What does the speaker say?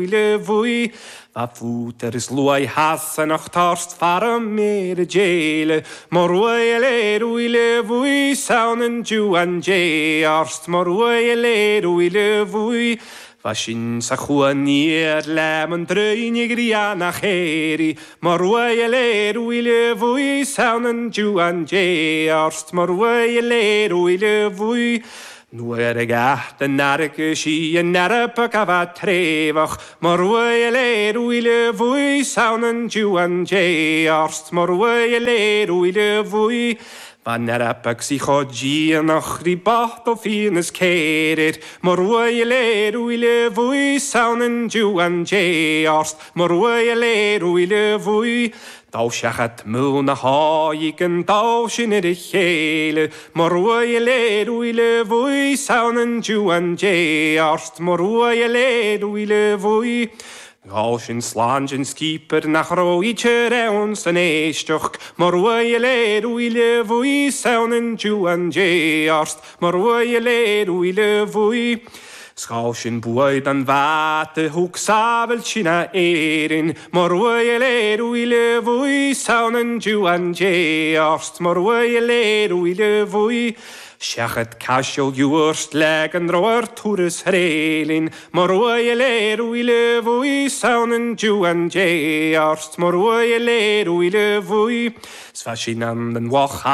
le vui va futer is lui hasse nach tarst fahren mir jele morwele ruile vui saunen ju an je arst morwele ruile vui Fashin sa chuanier lem an dreunig ria nach heri morwele ruile vui saunen ju an je arst morwele ruile vui Nuair a gath an narca sí an narpa cava trefach morwele ruile vui saunen ju an je arst morwele ruile vui Van narpa si chodji nach ribacht of finas kerir morwele ruile vui saunen ju an je arst morwele ruile vui Dau siachat mw na haig yn dau sy'n yr chéle Morwele ruile fwy saunen ju an je arst Morwele ruile fwy Gau sy'n slange yn skipper nach roi tjerewn sy'n eistoch Morwele ruile fwy saunen ju an je arst Morwele ruile fwy Schau sy'n bwyd an fate hwg safel sy'n a erin Morwele ruile fwy saunen ju an je arst Morwele ruile fwy Siachat casio gwrst leg an roer tŵrys hrelin Morwele ruile fwy saunen ju an je arst Morwele ruile fwy Sfa sy'n an wach